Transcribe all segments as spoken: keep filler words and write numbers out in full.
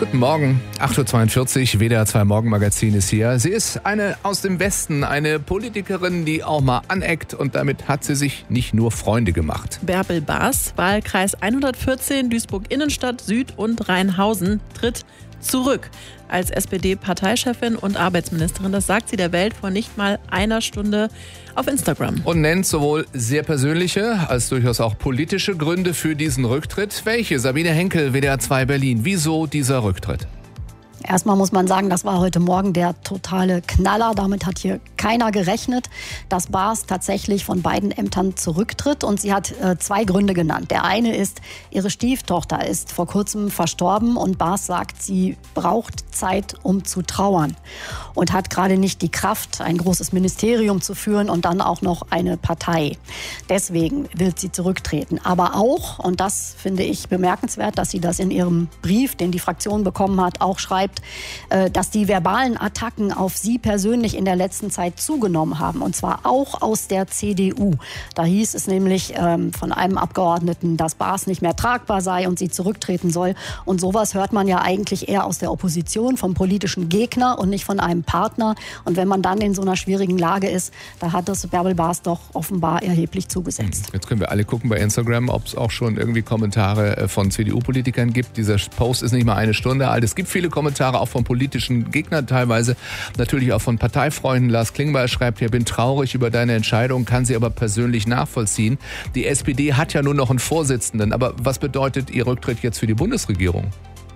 Guten Morgen, acht Uhr zweiundvierzig, W D R zwei Morgenmagazin ist hier. Sie ist eine aus dem Westen, eine Politikerin, die auch mal aneckt und damit hat sie sich nicht nur Freunde gemacht. Bärbel Baas, Wahlkreis hundertvierzehn, Duisburg Innenstadt, Süd und Rheinhausen, tritt zurück als S P D-Parteichefin und Arbeitsministerin. Das sagt sie der Welt vor nicht mal einer Stunde auf Instagram. Und nennt sowohl sehr persönliche als durchaus auch politische Gründe für diesen Rücktritt. Welche? Sabine Henkel, W D R zwei Berlin. Wieso dieser Rücktritt? Erstmal muss man sagen, das war heute Morgen der totale Knaller. Damit hat hier keiner gerechnet, dass Baas tatsächlich von beiden Ämtern zurücktritt. Und sie hat äh, zwei Gründe genannt. Der eine ist, ihre Stieftochter ist vor kurzem verstorben und Baas sagt, sie braucht Zeit, um zu trauern. Und hat gerade nicht die Kraft, ein großes Ministerium zu führen und dann auch noch eine Partei. Deswegen will sie zurücktreten. Aber auch, und das finde ich bemerkenswert, dass sie das in ihrem Brief, den die Fraktion bekommen hat, auch schreibt, dass die verbalen Attacken auf sie persönlich in der letzten Zeit zugenommen haben. Und zwar auch aus der C D U. Da hieß es nämlich ähm, von einem Abgeordneten, dass Baas nicht mehr tragbar sei und sie zurücktreten soll. Und sowas hört man ja eigentlich eher aus der Opposition, vom politischen Gegner und nicht von einem Partner. Und wenn man dann in so einer schwierigen Lage ist, da hat das Bärbel Baas doch offenbar erheblich zugesetzt. Jetzt können wir alle gucken bei Instagram, ob es auch schon irgendwie Kommentare von C D U-Politikern gibt. Dieser Post ist nicht mal eine Stunde alt. Es gibt viele Kommentare auch von politischen Gegnern teilweise, natürlich auch von Parteifreunden. Lars Klingbeil schreibt hier, bin traurig über deine Entscheidung, kann sie aber persönlich nachvollziehen. Die S P D hat ja nur noch einen Vorsitzenden, aber was bedeutet ihr Rücktritt jetzt für die Bundesregierung?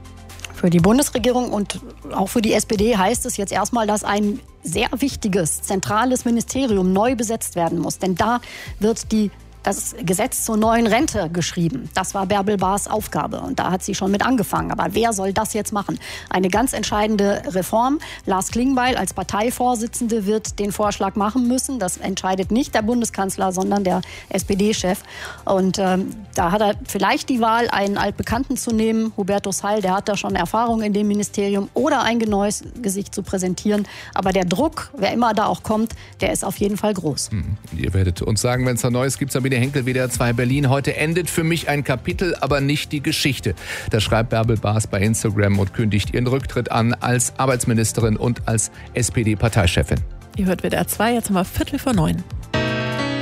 Für die Bundesregierung und auch für die S P D heißt es jetzt erstmal, dass ein sehr wichtiges, zentrales Ministerium neu besetzt werden muss. Denn da wird die das Gesetz zur neuen Rente geschrieben. Das war Bärbel Baas Aufgabe und da hat sie schon mit angefangen. Aber wer soll das jetzt machen? Eine ganz entscheidende Reform. Lars Klingbeil als Parteivorsitzende wird den Vorschlag machen müssen. Das entscheidet nicht der Bundeskanzler, sondern der S P D-Chef. Und ähm, da hat er vielleicht die Wahl, einen Altbekannten zu nehmen, Hubertus Heil, der hat da schon Erfahrung in dem Ministerium, oder ein neues Gesicht zu präsentieren. Aber der Druck, wer immer da auch kommt, der ist auf jeden Fall groß. Hm. Ihr werdet uns sagen, wenn es da Neues gibt, Sabine Henkel, W D R zwei Berlin. Heute endet für mich ein Kapitel, aber nicht die Geschichte. Das schreibt Bärbel Baas bei Instagram und kündigt ihren Rücktritt an als Arbeitsministerin und als S P D-Parteichefin. Ihr hört W D R zwei, jetzt haben wir Viertel vor neun.